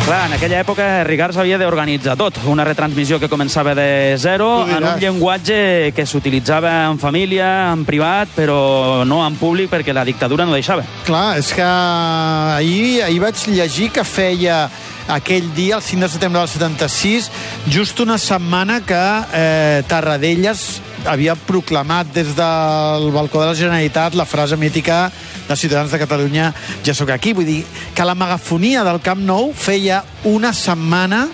Clar, en aquella època Ricard s'havia d'organitzar tot. Una retransmissió que començava de zero, en un llenguatge que s'utilitzava en família, en privat, però no en públic perquè la dictadura no deixava. Clar, és que ahir vaig llegir que feia aquell dia, el 5 de setembre del 76, just una setmana que Tarradellas havia proclamat des del balcó de la Generalitat la frase mítica de Ciutadans de Catalunya, ja sóc aquí. Vull dir que la megafonia del Camp Nou feia una setmana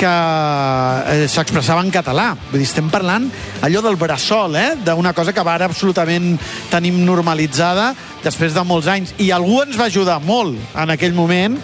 que s'expressava en català. Vull dir, estem parlant allò del bressol, d'una cosa que ara absolutament tenim normalitzada després de molts anys. I algú ens va ajudar molt en aquell moment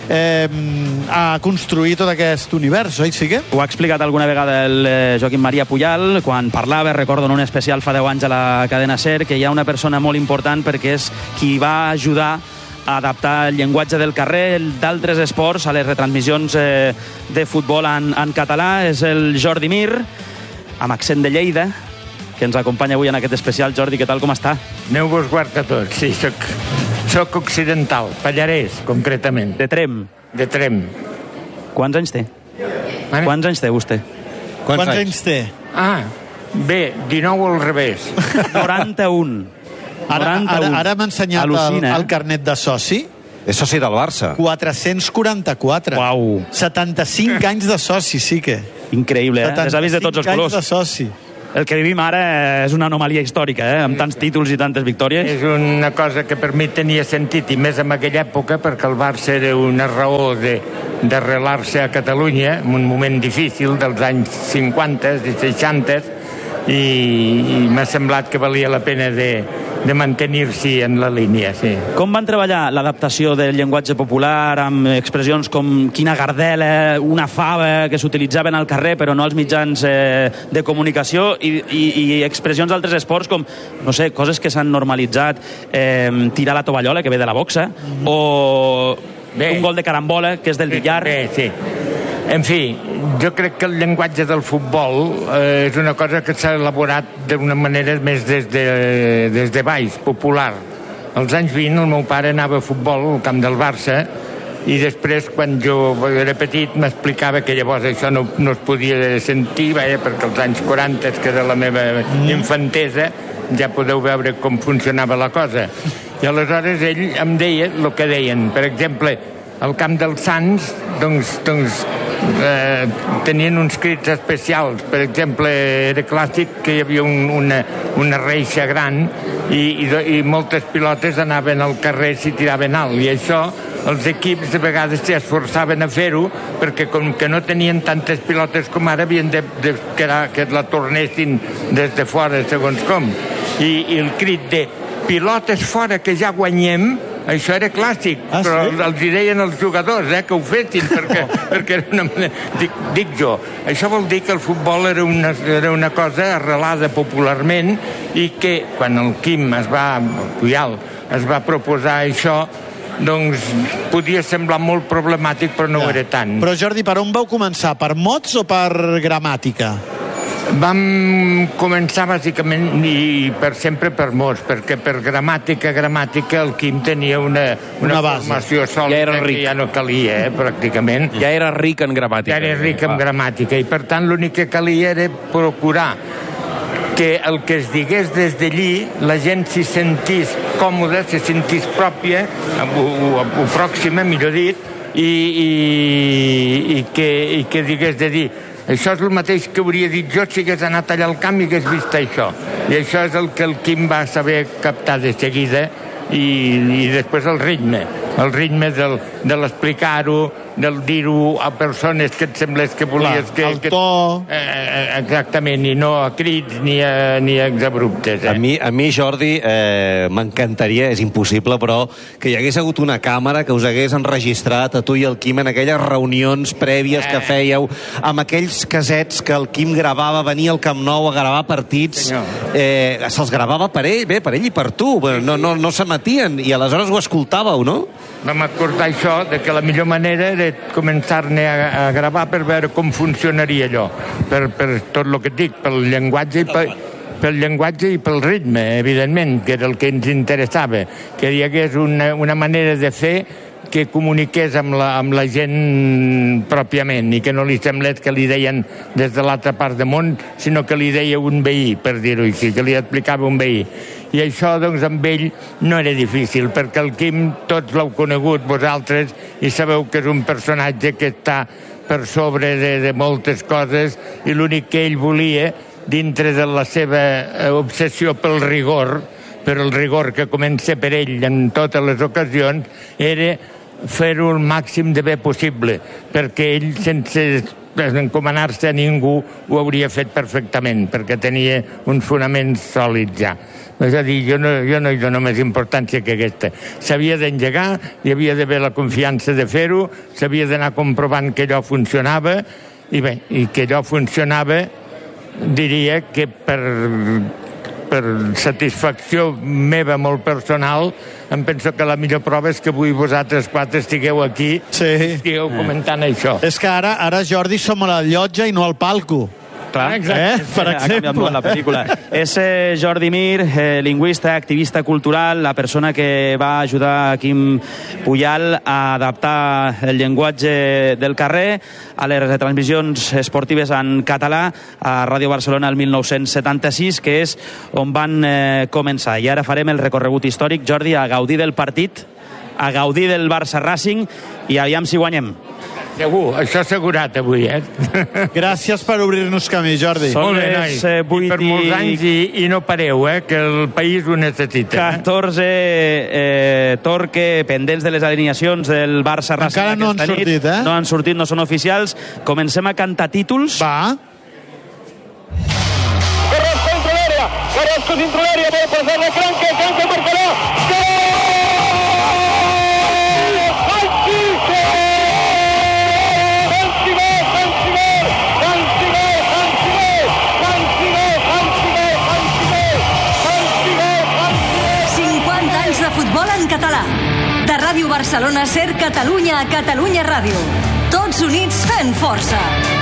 a construir tot aquest univers, oi, sí que? Ho ha explicat alguna vegada el Joaquim Maria Pujal, quan parlava, recordo en un especial fa 10 anys a la cadena SER, que hi ha una persona molt important perquè és qui va ajudar a adaptar el llenguatge del carrer d'altres esports a les retransmissions de futbol en català. És el Jordi Mir, amb accent de Lleida, que ens acompanya avui en aquest especial. Jordi, què tal, com està? Déu vos guard a tots, sí, soc occidental, Pallarès, concretament. De Trem? De Trem. Quants anys té? Quants anys té vostè? Quants anys té? Bé, 19 al revés. 91. Ara m'ha ensenyat el carnet de soci. És soci del Barça. 444. Uau. 75 anys de soci, sí que. Increïble, Les ha vist de tots els colors. 75 anys de soci. El que vivim ara és una anomalia històrica, amb tants títols i tantes victòries. És una cosa que per mi tenia sentit, i més en aquella època, perquè el Barça era una raó d'arrelar-se a Catalunya, en un moment difícil dels anys 50 i 60, i m'ha semblat que valia la pena de mantenir-s'hi en la línia, sí. Com van treballar l'adaptació del llenguatge popular amb expressions com quina gardela, una fava, que s'utilitzaven al carrer però no als mitjans de comunicació, i expressions d'altres esports com, no sé, coses que s'han normalitzat, tirar la tovallola, que ve de la boxa, o un gol de carambola, que és del billar. Bé, sí. En fi, jo crec que el llenguatge del futbol és una cosa que s'ha elaborat d'una manera més des de baix, popular. Als anys 20 el meu pare anava a futbol al camp del Barça, i després, quan jo era petit, m'explicava que llavors això no es podia sentir, perquè als anys 40, que era la meva infantesa, ja podeu veure com funcionava la cosa. I aleshores ell em deia el que deien. Per exemple, al camp dels Sants, doncs tenien uns crits especials. Per exemple, era clàssic que hi havia una reixa gran i moltes pilotes anaven al carrer si tiraven alt, i això els equips de vegades s'esforçaven a fer-ho perquè com que no tenien tantes pilotes com ara havien que la tornessin des de fora segons com, i el crit de pilotes fora que ja guanyem, això era clàssic, però els deien els jugadors que ho fessin, perquè era una manera... Dic jo, això vol dir que el futbol era una cosa arrelada popularment, i que quan el Quim Pujal es va proposar això, doncs podia semblar molt problemàtic, però no ho era tant. Però Jordi, per on vau començar? Per mots o per gramàtica? Vam començar bàsicament i per sempre per mots, perquè per gramàtica el Quim tenia una formació sòlida que ja no calia, pràcticament. Ja era ric en gramàtica. Ja era ric en gramàtica, i per tant l'únic que calia era procurar que el que es digués des d'allí la gent s'hi sentís còmoda, s'hi sentís pròpia o pròxima, millor dit, i que digués de dir això és el mateix que hauria dit jo si hagués anat allà al camp i hagués vist això. I això és el que el Quim va saber captar de seguida, i després el ritme de l'explicar-ho, del dir-ho a persones que et semblés que volies que... El to... Exactament, i no a crits ni a exabruptes. A mi, Jordi, m'encantaria, és impossible, però que hi hagués hagut una càmera que us hagués enregistrat a tu i el Quim en aquelles reunions prèvies que fèieu, amb aquells casets que el Quim gravava, venia al Camp Nou a gravar partits, se'ls gravava per ell i per tu, no s'emetien, i aleshores ho escoltàveu, no? Vam acordar això, que la millor manera era començar-ne a gravar per veure com funcionaria allò, per tot el que et dic, pel llenguatge i pel ritme, evidentment, que era el que ens interessava, que hi hagués una manera de fer que comuniqués amb la gent pròpiament i que no li semblés que li deien des de l'altra part del món, sinó que li deia un veí, per dir-ho així, que li explicava un veí. I això, doncs, amb ell no era difícil, perquè el Quim tots l'heu conegut vosaltres i sabeu que és un personatge que està per sobre de moltes coses i l'únic que ell volia, dintre de la seva obsessió pel rigor, per el rigor que comença per ell en totes les ocasions, era fer-ho el màxim de bé possible, perquè ell, sense encomanar-se a ningú, ho hauria fet perfectament, perquè tenia uns fonaments sòlids ja. És a dir, jo no hi dono més importància que aquesta. S'havia d'engegar, hi havia d'haver la confiança de fer-ho, s'havia d'anar comprovant que allò funcionava, i bé, i que allò funcionava, diria que per satisfacció meva molt personal, em penso que la millor prova és que avui vosaltres quatre estigueu aquí, estigueu comentant això. És que ara, Jordi, som a la llotja i no al palco. Clar, per exemple. Ha canviat molt la pel·lícula. És Jordi Mir, lingüista, activista cultural, la persona que va ajudar Quim Pujal a adaptar el llenguatge del carrer a les retransmissions esportives en català a Ràdio Barcelona el 1976, que és on van començar. I ara farem el recorregut històric, Jordi, a gaudir del partit, a gaudir del Barça Racing i aviam si guanyem. Segur, això assegurat avui, Gràcies per obrir-nos camí, Jordi. Són les 8 i per molts anys i no pareu, que el país ho necessita. 14 Torque, pendents de les alineacions del Barça Racing. Encara no han sortit, No han sortit, no són oficials. Comencem a cantar títols. Va. Carrasco dintre l'àrea, vol passar la Franca marcarà. Futbol en català. De Ràdio Barcelona, Ser Catalunya a Catalunya Ràdio. Tots units fent força.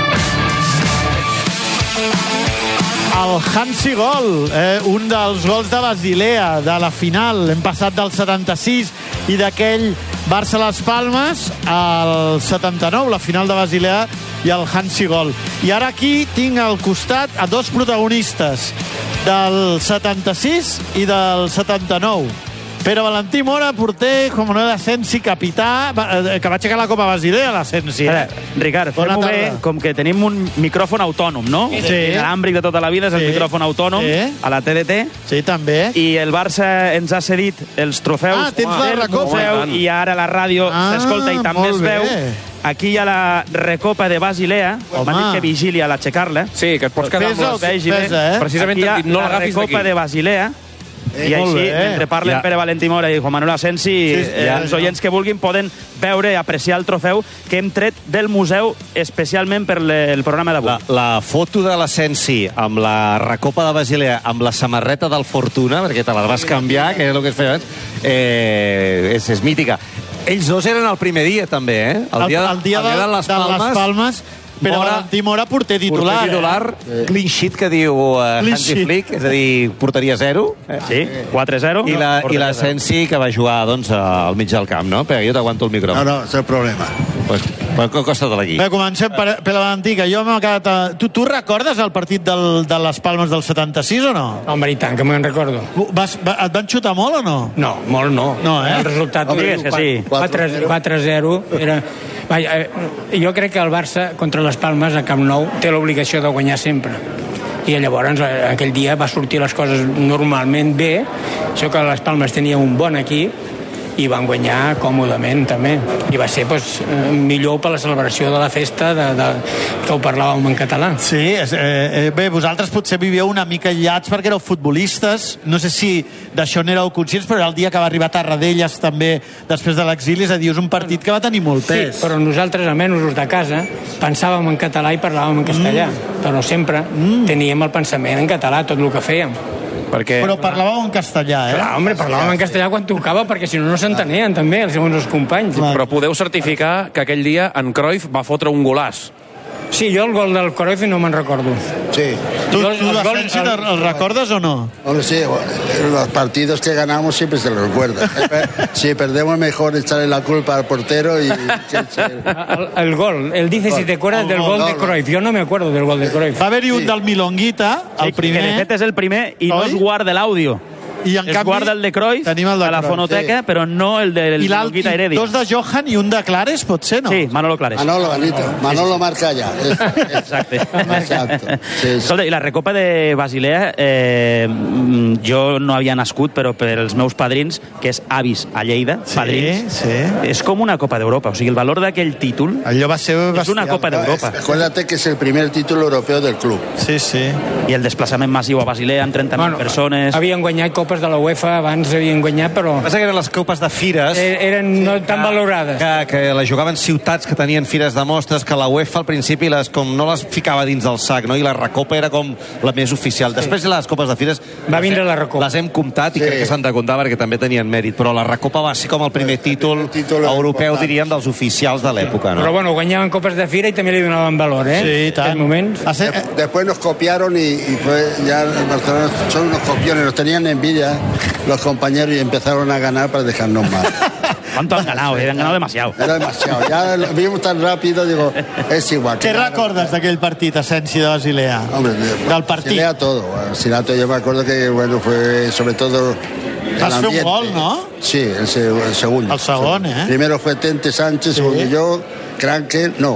El Hansi Gol, un dels gols de Basilea, de la final. Hem passat del 76 i d'aquell Barça-Las Palmes al 79, la final de Basilea, i el Hansi Gol. I ara aquí tinc al costat a dos protagonistes del 76 i del 79. Pere Valentí Mora, porter, com no d'Asensi, capità, que va aixecar la Copa Basilea, l'Asensi. Ricard, fem-ho bé, com que tenim un micròfon autònom, no? Sí. L'àmbric de tota la vida és el micròfon autònom, a la TDT. Sí, també. I el Barça ens ha cedit els trofeus. Tens la recopa. I ara la ràdio s'escolta i també es veu. Aquí hi ha la recopa de Basilea. M'ha dit que vigili a l'aixecar-la. Sí, que et pots quedar amb les... Precisament aquí hi ha no la recopa de Basilea. I així, mentre parlen Pere Valentí Mora i Juan Manuel Asensi, els oients que vulguin poden veure i apreciar el trofeu que hem tret del museu especialment per el programa d'avui. La foto de l'Asensi amb la recopa de Basilea amb la samarreta del Fortuna, perquè te la vas canviar, que és el que es feia abans, és mítica. Ells dos eren el primer dia, també, El dia de les Palmes. Però Valentí Mora, porter titular. Clean sheet, que diu Hansi Flick, és a dir, porteria 0. Sí, 4-0. I l'Asensi, que va jugar al mig del camp, no? Perquè jo t'aguanto el micròfon. No, és el problema. Pues costa-te'l aquí. Bé, comencem per Valentí, que jo m'he quedat... Tu recordes el partit de les Palmes del 76 o no? Home, i tant, que me'n recordo. Et van xutar molt o no? No, molt no. No, El resultat... Digues que sí. 4-0 era... Jo crec que el Barça contra les Palmes a Camp Nou té l'obligació de guanyar sempre, i llavors aquell dia va sortir les coses normalment bé. Això que les Palmes tenia un bon equip i van guanyar còmodament també, i va ser millor per la celebració de la festa que ho parlàvem en català. Sí, bé, vosaltres potser vivíeu una mica aïllats perquè éreu futbolistes, no sé si d'això n'éreu conscients, però era el dia que va arribar a Tarradellas també després de l'exili, és a dir, és un partit que va tenir molt pes. Sí, però nosaltres, almenys els de casa, pensàvem en català i parlàvem en castellà, però sempre teníem el pensament en català, tot el que fèiem. Però parlàveu en castellà, Clar, home, parlàvem en castellà quan tocava, perquè si no s'entenien també, segons els companys. Però podeu certificar que aquell dia en Cruyff va fotre un golàs. Sí, jo el gol del Cruyff no me'n recordo. Sí. Tu defensi, el recordes o no? Hombre, sí, los partidos que ganamos siempre se los recuerda. Si perdemos, mejor echarle la culpa al portero y... El gol, él dice si te acuerdas del gol de Cruyff. Jo no me acuerdo del gol de Cruyff. Va haver-hi un del Milonguita, el primer... Que de fet és el primer i no es guarda l'àudio. I en es canvi, guarda el de Cruyff a la fonoteca, sí. Però no el del Milonguita Heredia. Dos de Johan i un de Clares, pot ser, no? Sí, Manolo Clares. Manolo marca allà. Exacte. Exacte. Sí. Escolta, i la Recopa de Basilea, jo no havia nascut, però per els meus padrins, que és avis a Lleida, padrins, és com una Copa d'Europa. O sigui, el valor d'aquell títol és una Copa d'Europa. Acuérdate que és el primer títol europeu del club. Sí, sí. I el desplaçament massiu a Basilea amb 30.000 persones. Havien guanyat Copes de la UEFA, abans havien guanyat, però... Passa que eren les copes de fires... Eren no tan valorades. Que les jugaven ciutats que tenien fires de mostres, que la UEFA al principi no les ficava dins del sac, no? I la Recopa era com la més oficial. Després les copes de fires... Va vindre la Recopa. Les hem comptat i crec que s'han de comptar perquè també tenien mèrit, però la Recopa va ser com el primer títol europeu, diríem, dels oficials de l'època, no? Però bueno, guanyaven copes de fira i també li donaven valor, eh? Sí, i tant. Después nos copiaron y ya Barcelona son unos copiones, nos tenían envidia los compañeros y empezaron a ganar para dejarnos mal. ¿Cuánto han ganado? Han ganado demasiado. Era demasiado. Ya lo vimos tan rápido, digo, es igual. ¿Qué recordas d'aquell partit, Asensi, de Basilea? Hombre, del partit. Basilea todo. Basilea, yo me acuerdo que, bueno, fue sobre todo... Vas fer un gol, no? Sí, el segundo. El segon, eh? Primero fue Tente Sánchez, segundo yo, Krankel, no,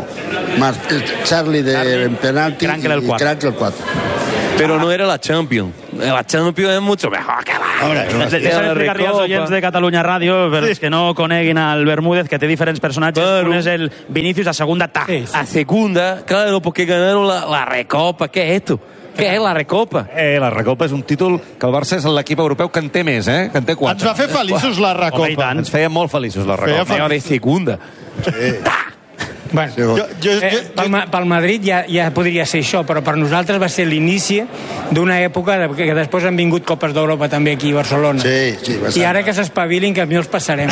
Charlie de penalti y Krankel el 4. Pero no era la Champions. La Champions es mucho mejor que la... Deixa'm explicar-li als oients de Catalunya Ràdio, per els que no coneguin al Bermúdez, que té diferents personatges. Un és el Vinicius, a segunda ta. A segunda, claro, porque ganaron la Recopa. ¿Qué es esto? Què és la Recopa? La Recopa és un títol que el Barça és l'equip europeu que en té més, que en té 4. Ens va fer feliços la Recopa. Ens feia molt feliços la Recopa. De segunda. Sí. Bueno, pel Madrid ja podria ser això, però per nosaltres va ser l'inici d'una època que després han vingut Copes d'Europa també aquí a Barcelona. Sí, i ara que s'espavilin, que millor els passarem.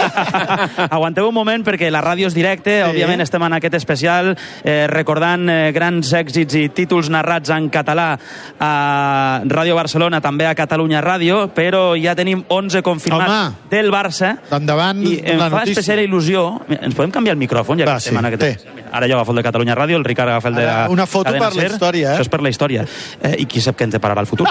Aguanteu un moment perquè la ràdio és directe, òbviament estem en aquest especial recordant grans èxits i títols narrats en català a Ràdio Barcelona, també a Catalunya Ràdio, però ja tenim 11 confirmats del Barça. Endavant i em fa especial il·lusió. Ens podem canviar el micròfon? Ja que estem en aquest... Ara jo agafo el de Catalunya Ràdio, el Ricard agafa el de la una foto per la història, Això és per la història. I qui sap què ens depararà el futur.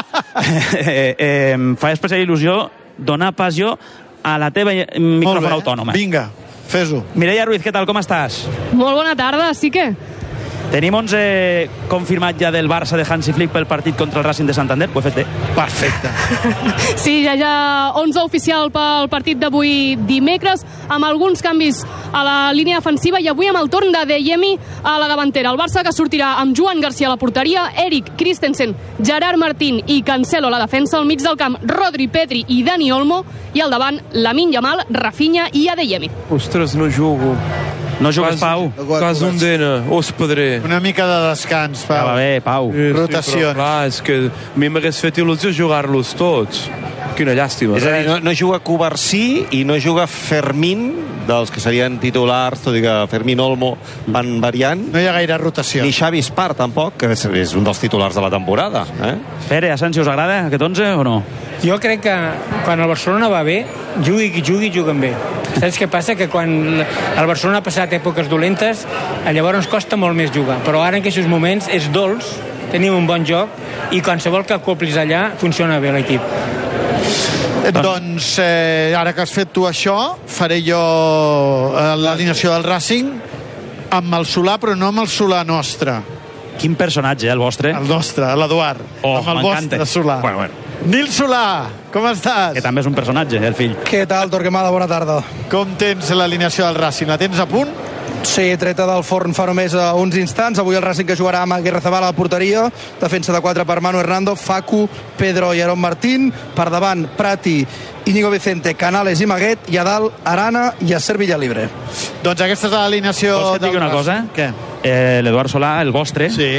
Em fa especial il·lusió donar passió a la teva micròfon autònoma. Vinga, fes-ho. Mireia Ruiz, què tal, com estàs? Molt bona tarda, sí que... Tenim 11 confirmat ja del Barça de Hansi Flick pel partit contra el Racing de Santander. Ho he fet bé. Perfecte. Sí, ja 11 oficial pel partit d'avui dimecres, amb alguns canvis a la línia defensiva i avui amb el torn de Deyemi a la davantera. El Barça que sortirà amb Joan Garcia a la porteria, Eric Christensen, Gerard Martín i Cancelo a la defensa, al mig del camp Rodri, Pedri i Dani Olmo, i al davant Lamine Yamal, Rafinha i Adeyemi. Ostres, no jugo. No jugues, Pau? Quasi un dena, Pedrer. Una mica de descans, Pau. Ja va bé, Pau. Rotacions. Clar, és que a mi m'hagués fet il·lusió jugar-los tots. Quina llàstima. És a dir, no juga Covarsí i no juga Fermín, dels que serien titulars, tot i que Fermín Olmo van variant. No hi ha gaire rotació. Ni Xavi Espart, tampoc, que és un dels titulars de la temporada. Pere, Asensio, us agrada aquest 11 o no? Jo crec que quan el Barcelona va bé, juguen bé. Saps què passa? Que quan el Barcelona ha passat èpoques dolentes, llavors costa molt més jugar. Però ara en aquests moments és dolç, tenim un bon joc i qualsevol que acoplis allà funciona bé l'equip. Doncs ara que has fet tu això, faré jo l'alineació del Racing amb el Solà, però no amb el Solà nostre. Quin personatge, el vostre? El nostre, l'Eduard. Amb el vostre Solà. Bueno. Nil Solà, com estàs? Que també és un personatge, el fill. Què tal, Torquemada? Bona tarda. Com tens l'alineació del Racing? La tens a punt? Sí, treta del forn fa només uns instants. Avui el Racing que jugarà amb Aguirre Zabala a la porteria. Defensa de 4 per Manu Hernando, Facu, Pedro i Aaron Martín. Per davant, Prati, Íñigo Vicente, Canales i Maguet. I a dalt, Arana i Acer Villalibre. Doncs aquesta és l'alineació... Vols que et digui una cosa? Què? L'Eduard Solà, el vostre,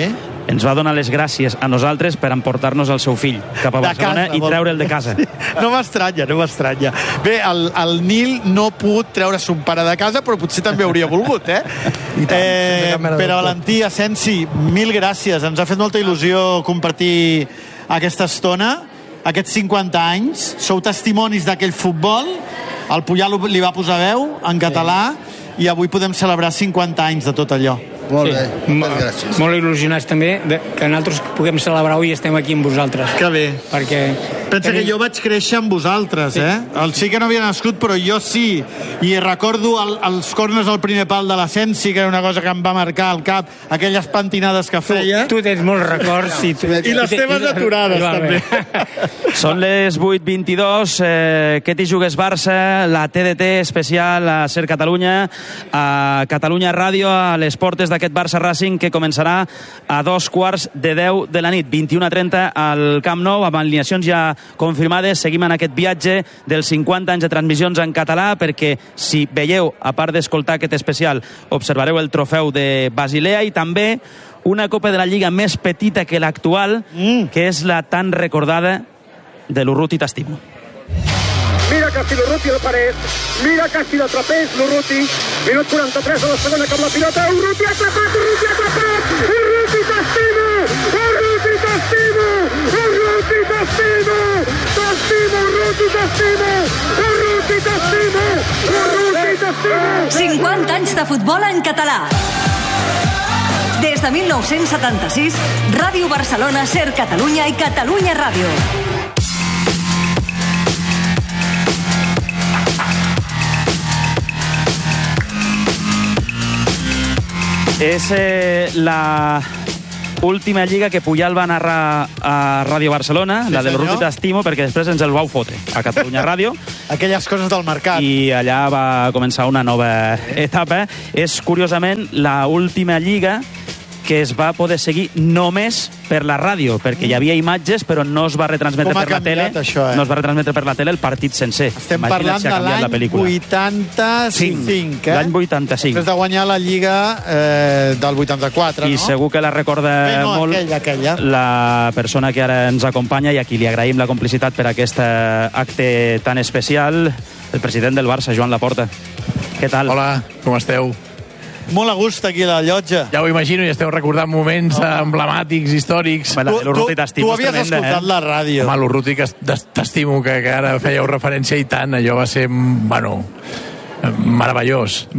ens va donar les gràcies a nosaltres per emportar-nos el seu fill cap a Barcelona i treure'l de casa. Sí. No m'estranya. Bé, el Nil no ha pogut treure son pare de casa, però potser també hauria volgut, Pere Valentí, Asensi, mil gràcies. Ens ha fet molta il·lusió compartir aquesta estona, aquests 50 anys. Sou testimonis d'aquell futbol. El Puyal li va posar veu en català i avui podem celebrar 50 anys de tot allò. Molt bé, moltes gràcies. Molt il·lusionats també que nosaltres puguem celebrar avui i estem aquí amb vosaltres. Que bé. Perquè pensa que jo vaig créixer amb vosaltres, Sí que no havia nascut, però jo sí. I recordo els corners al primer pal de l'Asensi, que era una cosa que em va marcar al cap, aquelles pentinades que feia. Tu tens molts records. I les teves aturades, també. Són les 8:22, que t'hi jugues Barça, la TDT especial a Ser Catalunya, a Catalunya Ràdio, a les portes d'aquest Barça Racing, que començarà a 2:15 de la nit, 21:30 al Camp Nou, amb alineacions ja confirmades. Seguim en aquest viatge dels 50 anys de transmissions en català, perquè si veieu, a part d'escoltar aquest especial, observareu el trofeu de Basilea i també una Copa de la Lliga més petita que l'actual, que és la tan recordada de l'Urruti T'estimo. Mira casi l'Urruti al paret, mira casi l'atrapés l'Urruti, minut 43 de la segona amb la pilota, Urruti atrapat, Urruti t'estimo, Urruti t'estimo, Urruti t'estimo, Urruti t'estimo, Urruti t'estimo, Urruti t'estimo. 50 anys de futbol en català. Des de 1976, Ràdio Barcelona, Ser Catalunya i Catalunya Ràdio. És la última lliga que Puyal va narrar a Ràdio Barcelona, la del Urruti T'estimo, perquè després ens el vau fotre a Catalunya Ràdio. Aquelles coses del mercat. I allà va començar una nova etapa. És, curiosament, la última lliga que es va poder seguir només per la ràdio, perquè hi havia imatges però no es va retransmetre per la tele. Això, no es va retransmetre per la tele el partit sencer. Estem parlant de l'any 85, L'any 85. Després de guanyar la Lliga del 84, I segur que la recorda molt aquella. La persona que ara ens acompanya i a qui li agraïm la complicitat per aquest acte tan especial, el president del Barça, Joan Laporta. Què tal? Hola, com esteu? Molt a gust aquí a la llotja. Ja ho imagino, i esteu recordant moments emblemàtics, històrics. Tu havies escoltat la ràdio. Home, l'Urruti T'estimo, que ara fèieu referència, i tant, allò va ser, meravellós.